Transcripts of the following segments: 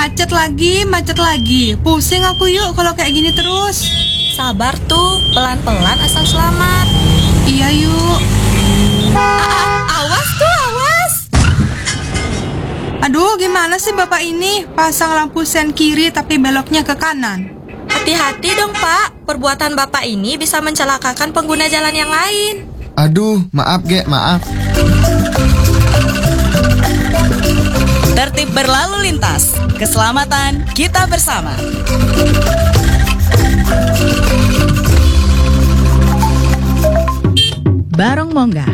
macet lagi. Pusing aku yuk kalau kayak gini terus. Sabar tuh, pelan-pelan asal selamat. Iya yuk. Awas tuh, awas. Aduh, gimana sih bapak ini? Pasang lampu sen kiri tapi beloknya ke kanan. Hati-hati dong Pak, perbuatan Bapak ini bisa mencelakakan pengguna jalan yang lain. Aduh, maaf Ge, maaf. Tertib berlalu lintas, keselamatan kita bersama. Barong Monggah.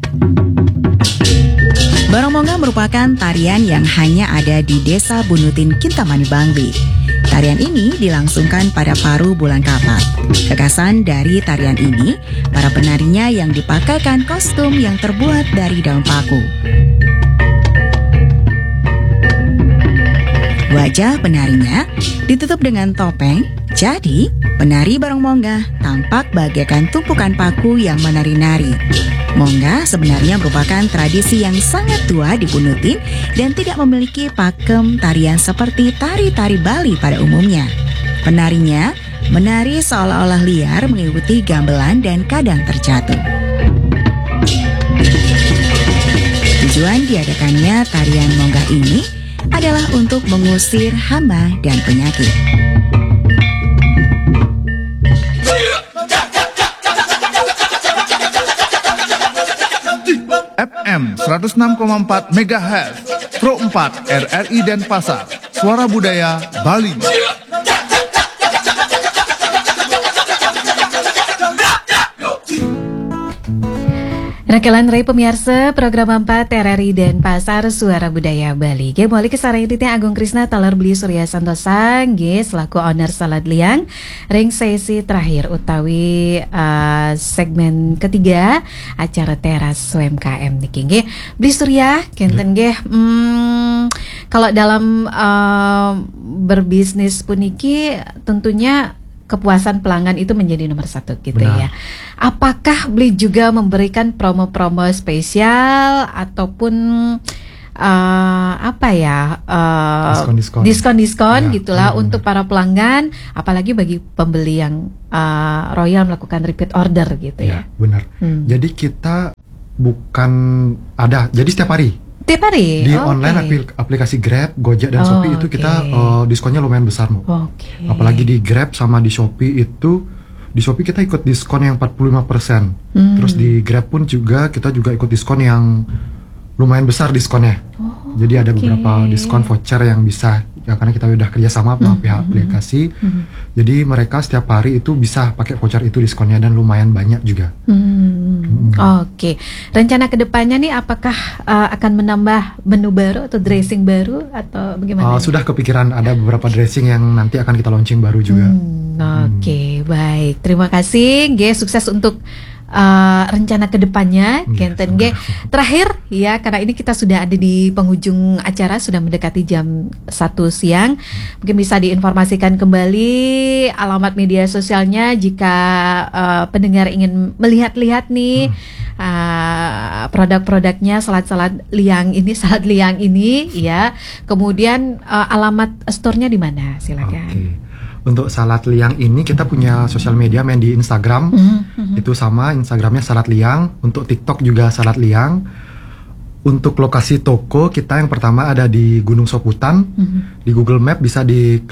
Barong Monggah merupakan tarian yang hanya ada di Desa Bunutin, Kintamani, Bangli. Tarian ini dilangsungkan pada paruh bulan Kapat. Kekasan dari tarian ini, para penarinya yang dipakaikan kostum yang terbuat dari daun paku. Wajah penarinya ditutup dengan topeng, jadi penari Barong Monggah tampak bagaikan tumpukan paku yang menari-nari. Monggah sebenarnya merupakan tradisi yang sangat tua di Bunutin dan tidak memiliki pakem tarian seperti tari-tari Bali pada umumnya. Penarinya menari seolah-olah liar mengikuti gamelan dan kadang terjatuh. Tujuan diadakannya tarian Monggah ini adalah untuk mengusir hama dan penyakit. FM 106,4 MHz Pro 4 RRI Denpasar, Suara Budaya Bali. Rakalan Rai pemirsa program 4 RRI Denpasar Suara Budaya Bali. Ge boleh kesarang titik Agung Krisna Talar Beli Surya Santosa ge selaku owner Salad Liang ring sesi terakhir utawi segmen ketiga acara teras UMKM niki ge. Beli Surya kenten ge kalau dalam berbisnis puniki tentunya kepuasan pelanggan itu menjadi nomor satu gitu. Benar. Ya. Apakah Beli juga memberikan promo-promo spesial ataupun diskon-diskon ya, gitulah untuk para pelanggan, apalagi bagi pembeli yang royal melakukan repeat order gitu ya. Benar. Jadi kita bukan ada, jadi setiap hari. Tiap hari? Di online aplikasi Grab, Gojek, dan Shopee itu kita diskonnya lumayan besar, Mbak. Apalagi di Grab sama di Shopee itu, di Shopee kita ikut diskon yang 45%. Terus di Grab pun kita juga ikut diskon yang lumayan besar diskonnya. Jadi ada beberapa diskon voucher yang bisa, ya karena kita udah kerjasama sama pihak aplikasi. Jadi mereka setiap hari itu bisa pakai voucher itu diskonnya dan lumayan banyak juga. Oke. Rencana kedepannya nih apakah akan menambah menu baru atau dressing baru atau bagaimana? Sudah kepikiran ada beberapa dressing yang nanti akan kita launching baru juga. Oke, baik. Terima kasih. Sukses untuk rencana kedepannya, Kenten G. Terakhir ya, karena ini kita sudah ada di penghujung acara, sudah mendekati jam 1 siang. Mungkin bisa diinformasikan kembali alamat media sosialnya jika pendengar ingin melihat-lihat nih produk-produknya salad liang ini ya. Kemudian alamat store-nya di mana? Silakan. Untuk Salad Liang ini kita punya sosial media, main di Instagram. Itu sama, Instagramnya Salad Liang. Untuk TikTok juga Salad Liang. Untuk lokasi toko kita yang pertama ada di Gunung Soputan. Di Google Map bisa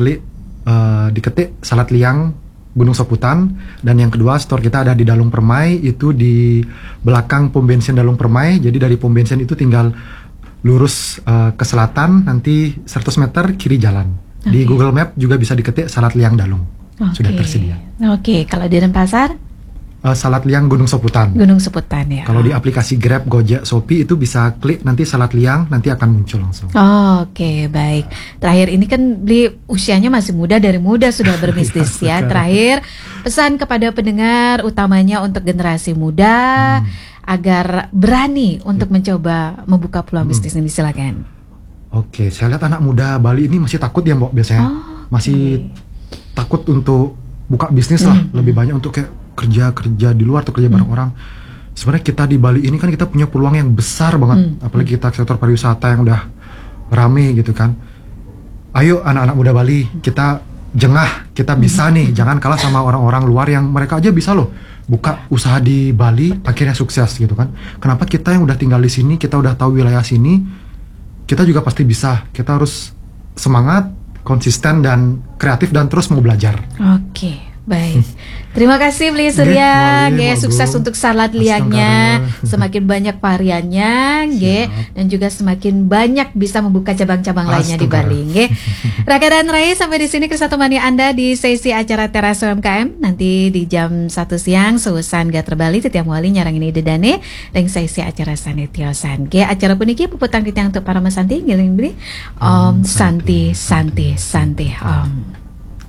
diketik Salad Liang Gunung Soputan. Dan yang kedua store kita ada di Dalung Permai, itu di belakang pom bensin Dalung Permai. Jadi dari pom bensin itu tinggal lurus ke selatan, nanti 100 meter kiri jalan. Di Google Map juga bisa diketik Salad Liang Dalung. Sudah tersedia. Kalau di Denpasar? Salad Liang Gunung Soputan. Gunung Soputan ya. Kalau di aplikasi Grab, Gojek, Shopee itu bisa klik nanti Salad Liang, nanti akan muncul langsung. Baik. Terakhir ini kan Beli usianya masih muda, dari muda sudah berbisnis ya. Terakhir pesan kepada pendengar utamanya untuk generasi muda agar berani untuk mencoba membuka peluang bisnis ini, silakan. Saya lihat anak muda Bali ini masih takut ya, Mbak, biasanya. Masih takut untuk buka bisnis lah. Lebih banyak untuk kayak kerja di luar atau kerja bareng orang. Sebenarnya kita di Bali ini kan kita punya peluang yang besar banget. Apalagi kita sektor pariwisata yang udah rame gitu kan. ayo anak-anak muda Bali, kita jengah, kita bisa nih, jangan kalah sama orang-orang luar yang mereka aja bisa loh buka usaha di Bali akhirnya sukses gitu kan. Kenapa kita yang udah tinggal di sini, kita udah tahu wilayah sini, kita juga pasti bisa. Kita harus semangat, konsisten dan kreatif dan terus mau belajar. Oke, baik. Terima kasih Beli Surya, sukses untuk salad liangnya, semakin banyak variannya, dan juga semakin banyak bisa membuka cabang-cabang lainnya di Bali. Raka dan Rai, sampai di sini Krisna temani Anda di sesi acara Teras UMKM. Nanti di jam 1 siang seusan Gatra Bali setiap wali nyarang ini dedane dan sesi acara sanitiosan. Acara puniki puputang kita untuk para masanti, giling beli Om Santi Om.